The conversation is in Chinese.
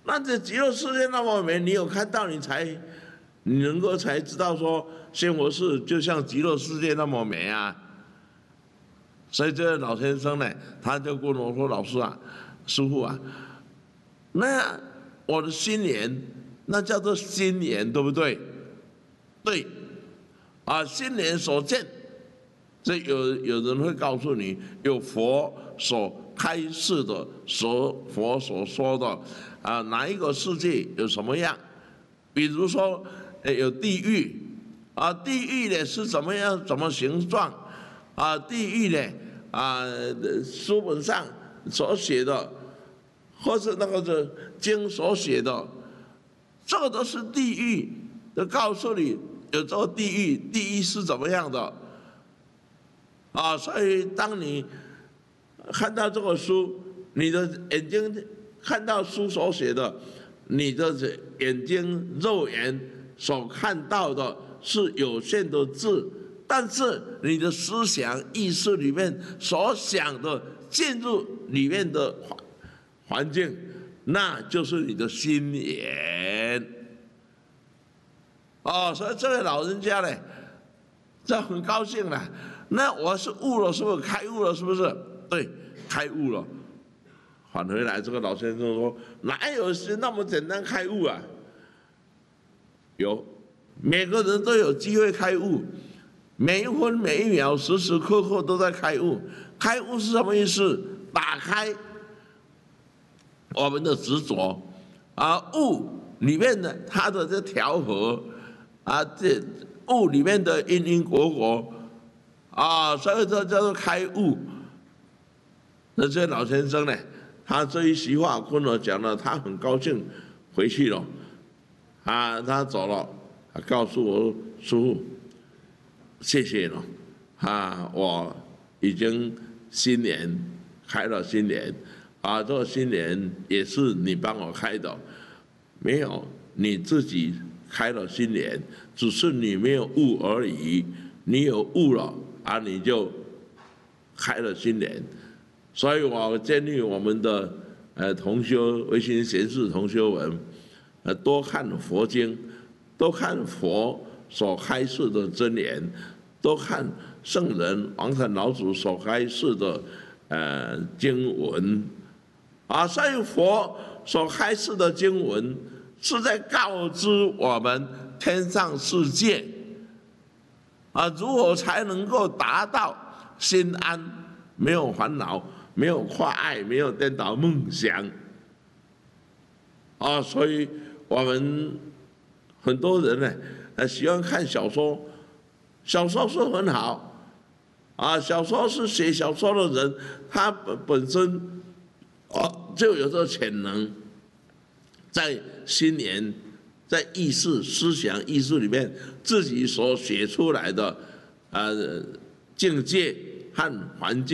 那这极乐世界那么美，你有看到你能够才知道说仙佛寺就像极乐世界那么美啊。所以这个老先生呢，他就跟我说：“老师啊，师父啊，那我的心莲，那叫做心莲，对不对？对，啊，心莲所见。”这有人会告诉你，有佛所开示的，佛所说的啊，哪一个世界有什么样？比如说，有地狱啊，地狱呢是怎么样，怎么形状啊？地狱呢啊，书本上所写的，或是那个的经所写的，这个都是地狱的，告诉你有这个地狱，地狱是怎么样的。啊，所以当你看到这个书，你的眼睛看到书所写的，你的眼睛肉眼所看到的是有限的字，但是你的思想意识里面所想的进入里面的环境，那就是你的心眼。哦，所以这位老人家呢，这很高兴了。那我是悟了，是不是开悟了？是不是？对，开悟了。返回来，这个老先生说：“哪有是那么简单开悟啊？有，每个人都有机会开悟，每一分每一秒、时时刻刻都在开悟。开悟是什么意思？打开我们的执着啊，悟里面的它的这调和啊，这悟里面的因因果果。”啊，所以这叫做开悟。那这老先生呢，他这一席话跟我讲了，他很高兴回去了。啊，他走了，他告诉我师父，谢谢了。啊，我已经心莲开了心莲，啊，这个心莲也是你帮我开的，没有你自己开了心莲，只是你没有悟而已，你有悟了。啊，你就开了心莲，所以我建议我们的同修唯心贤士同修们，多看佛经，多看佛所开示的真言，多看圣人王禅老祖所开示的经文，啊，所以佛所开示的经文是在告知我们天上世界。啊，如何才能够达到心安，没有烦恼，没有跨爱，没有颠倒梦想？啊，所以我们很多人呢，喜欢看小说，小说是很好，啊，小说是写小说的人，他本身就有这个潜能，在心念。在意识、思想、意识里面，自己所写出来的境界和环境。